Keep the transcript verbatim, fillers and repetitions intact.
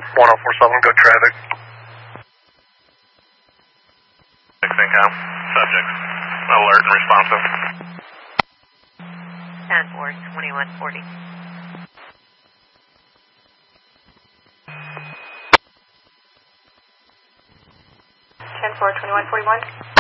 one oh four seven, go traffic. six income, subject, alert and responsive. ten four, twenty-one forty. ten four, twenty-one forty-one.